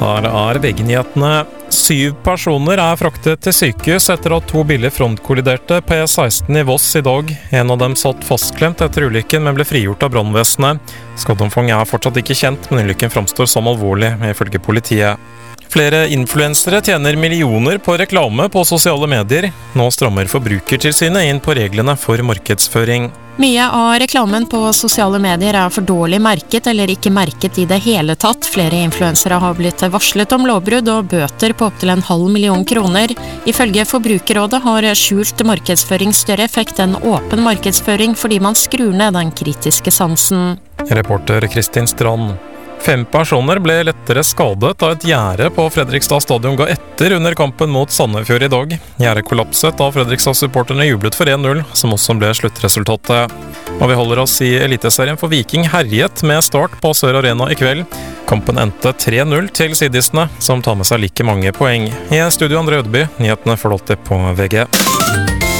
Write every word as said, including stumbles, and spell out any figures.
Her er V G-nyhetene. Syv personer er fraktet til sykehus etter at to biler frontkolliderte på E seksten i Voss i dag. En av dem satt fastklemt etter ulykken, men ble frigjort av brannvesenet. Skadeomfanget er fortsatt ikke kjent, men ulykken framstår som alvorlig, ifølge politiet. Flere influensere tjener millioner på reklame på sosiale medier. Nå strammer Forbrukertilsynet inn på reglene for markedsføring. Mye av reklamen på sosiale medier er for dårlig merket eller ikke merket i det hele tatt. Flere influensere har blitt varslet om lovbrudd og bøter på opptil en halv million kroner. Ifølge Forbrukerrådet har skjult markedsføring større effekt enn åpen markedsføring fordi man skrur ned den kritiske sansen. Reporter Kristin Strand. Fem personer ble lettere skadet da et gjerde på Fredrikstad stadion ga etter under kampen mot Sandefjord i dag. Gjerdet kollapset da Fredrikstad-supporterne jublet for en null, som også ble sluttresultatet. Og vi holder oss i Eliteserien, for Viking herjet med start på Sør Arena i kveld. Kampen endte tre null til sidistene, som tar med seg like mange poeng. I studio André Ødeby, nyhetene får du alltid på V G.